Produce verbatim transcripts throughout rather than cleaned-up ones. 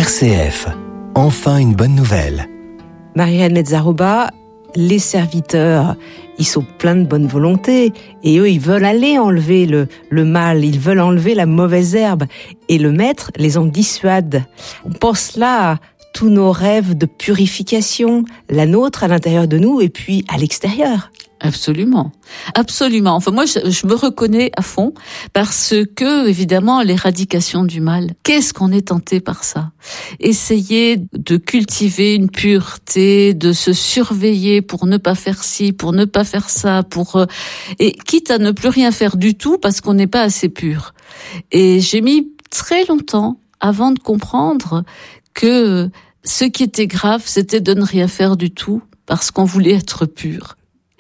R C F, enfin une bonne nouvelle. Marie-Reine Mezzaroba, les serviteurs, ils sont pleins de bonne volonté et eux, ils veulent aller enlever le, le mal, ils veulent enlever la mauvaise herbe et le maître les en dissuade. On pense là à tous nos rêves de purification, la nôtre à l'intérieur de nous et puis à l'extérieur. Absolument, absolument. Enfin, moi, je, je me reconnais à fond parce que, évidemment, l'éradication du mal. Qu'est-ce qu'on est tenté par ça ? Essayer de cultiver une pureté, de se surveiller pour ne pas faire ci, pour ne pas faire ça, pour euh, et quitte à ne plus rien faire du tout parce qu'on n'est pas assez pur. Et j'ai mis très longtemps avant de comprendre que ce qui était grave, c'était de ne rien faire du tout parce qu'on voulait être pur.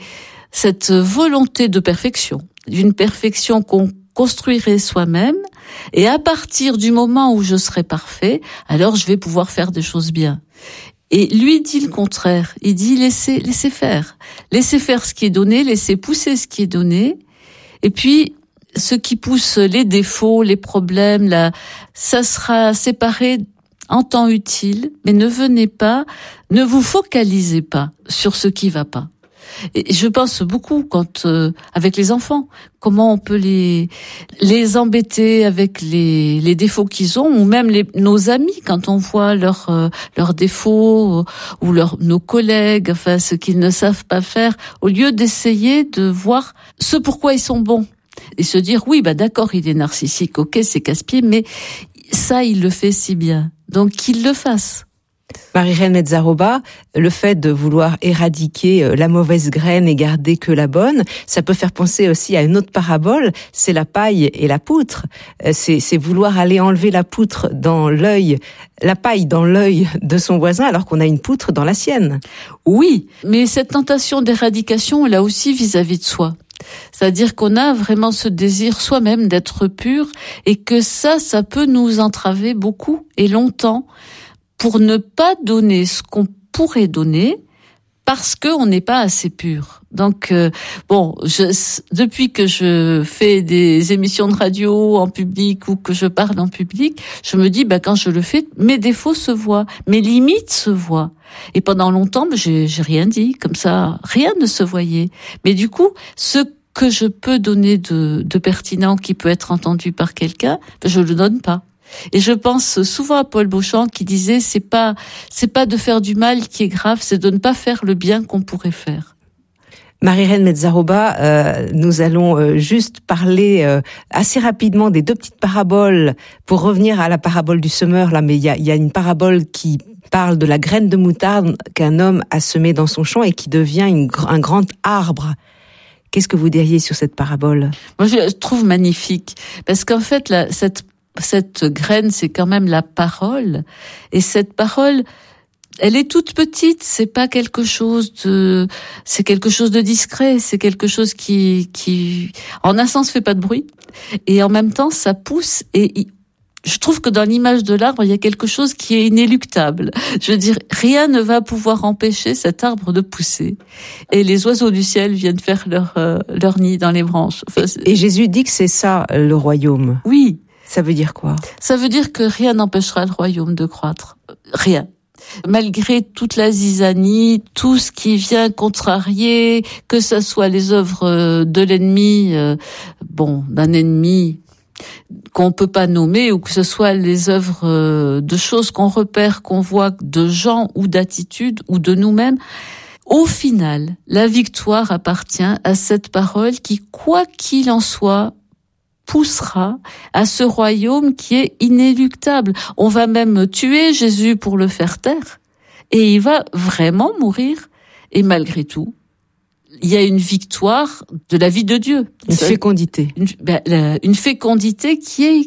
Cette volonté de perfection, d'une perfection qu'on construirait soi-même, et à partir du moment où je serai parfait, alors je vais pouvoir faire des choses bien. Et lui dit le contraire, il dit laissez, laissez faire, laissez faire ce qui est donné, laissez pousser ce qui est donné, et puis ce qui pousse les défauts, les problèmes, là, ça sera séparé en temps utile, mais ne venez pas, ne vous focalisez pas sur ce qui va pas. Et je pense beaucoup quand euh, avec les enfants, comment on peut les les embêter avec les les défauts qu'ils ont, ou même les nos amis quand on voit leurs euh, leurs défauts euh, ou leurs nos collègues, enfin ce qu'ils ne savent pas faire, au lieu d'essayer de voir ce pourquoi ils sont bons et se dire oui bah d'accord il est narcissique, ok c'est casse-pied, mais ça il le fait si bien, donc qu'il le fasse. Marie-Reine Mezzaroba, le fait de vouloir éradiquer la mauvaise graine et garder que la bonne, ça peut faire penser aussi à une autre parabole, c'est la paille et la poutre. C'est, c'est vouloir aller enlever la poutre dans l'œil, la paille dans l'œil de son voisin alors qu'on a une poutre dans la sienne. Oui, mais cette tentation d'éradication, là aussi vis-à-vis de soi. C'est-à-dire qu'on a vraiment ce désir soi-même d'être pur et que ça, ça peut nous entraver beaucoup et longtemps pour ne pas donner ce qu'on pourrait donner parce qu'on n'est pas assez pur. Donc, euh, bon, je, depuis que je fais des émissions de radio en public ou que je parle en public, je me dis, bah, quand je le fais, mes défauts se voient, mes limites se voient. Et pendant longtemps, bah, j'ai, j'ai rien dit, comme ça, rien ne se voyait. Mais du coup, ce que je peux donner de, de pertinent qui peut être entendu par quelqu'un, bah, je le donne pas. Et je pense souvent à Paul Beauchamp qui disait c'est pas c'est pas de faire du mal qui est grave, c'est de ne pas faire le bien qu'on pourrait faire. Marie-Reine Mezzaroba, euh, nous allons euh, juste parler euh, assez rapidement des deux petites paraboles pour revenir à la parabole du semeur là, mais il y a il y a une parabole qui parle de la graine de moutarde qu'un homme a semée dans son champ et qui devient une, un grand arbre. Qu'est-ce que vous diriez sur cette parabole ? Moi je la trouve magnifique parce qu'en fait la, cette Cette graine, c'est quand même la parole. Et cette parole, elle est toute petite. C'est pas quelque chose de, c'est quelque chose de discret. C'est quelque chose qui, qui, en un sens, fait pas de bruit. Et en même temps, ça pousse. Et je trouve que dans l'image de l'arbre, il y a quelque chose qui est inéluctable. Je veux dire, rien ne va pouvoir empêcher cet arbre de pousser. Et les oiseaux du ciel viennent faire leur, euh, leur nid dans les branches. Enfin, et, et Jésus dit que c'est ça, le royaume. Oui. Ça veut dire quoi ? Ça veut dire que rien n'empêchera le royaume de croître. Rien. Malgré toute la zizanie, tout ce qui vient contrarier, que ce soit les œuvres de l'ennemi, euh, bon, d'un ennemi qu'on peut pas nommer, ou que ce soit les œuvres de choses qu'on repère, qu'on voit, de gens ou d'attitudes ou de nous-mêmes, au final, la victoire appartient à cette parole qui, quoi qu'il en soit, poussera à ce royaume qui est inéluctable. On va même tuer Jésus pour le faire taire. Et il va vraiment mourir. Et malgré tout, il y a une victoire de la vie de Dieu. Une fécondité. Une, ben, une fécondité qui est,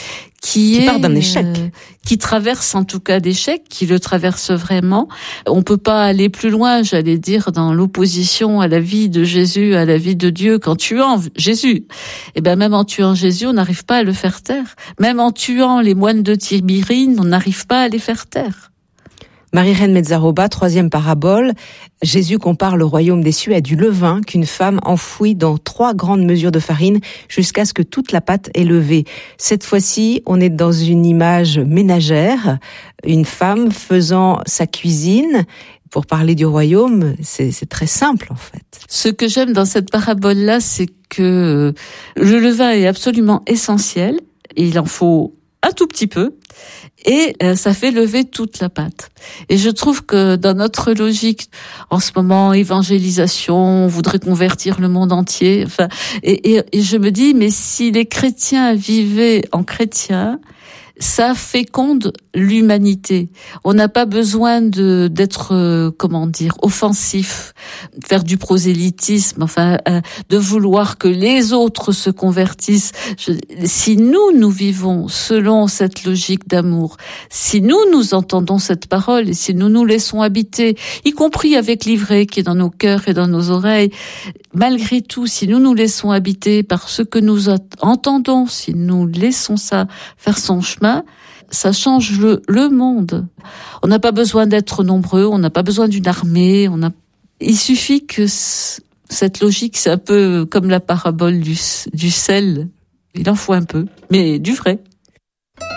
qui, qui est, part d'un échec. Euh, qui traverse en tout cas d'échec, qui le traverse vraiment. On peut pas aller plus loin, j'allais dire, dans l'opposition à la vie de Jésus, à la vie de Dieu, qu'en tuant Jésus. Et ben, même en tuant Jésus, on n'arrive pas à le faire taire. Même en tuant les moines de Tibérine, on n'arrive pas à les faire taire. Marie-Reine Mezzaroba, troisième parabole. Jésus compare le royaume des cieux à du levain qu'une femme enfouit dans trois grandes mesures de farine jusqu'à ce que toute la pâte est levée. Cette fois-ci, on est dans une image ménagère, une femme faisant sa cuisine. Pour parler du royaume, c'est, c'est très simple en fait. Ce que j'aime dans cette parabole-là, c'est que le levain est absolument essentiel et il en faut un tout petit peu. Et euh, ça fait lever toute la pâte. Et je trouve que dans notre logique, en ce moment, évangélisation, on voudrait convertir le monde entier. Enfin, et, et, et je me dis, mais si les chrétiens vivaient en chrétiens, ça féconde l'humanité. On n'a pas besoin de d'être euh, comment dire offensif, faire du prosélytisme, enfin euh, de vouloir que les autres se convertissent. Je, si nous nous vivons selon cette logique d'amour, si nous nous entendons cette parole et si nous nous laissons habiter, y compris avec l'ivraie qui est dans nos cœurs et dans nos oreilles, malgré tout, si nous nous laissons habiter par ce que nous entendons, si nous laissons ça faire son chemin, ça change le, le monde. On n'a pas besoin d'être nombreux, on n'a pas besoin d'une armée, on a, il suffit que c- cette logique, c'est un peu comme la parabole du, du sel. Il en faut un peu, mais du vrai.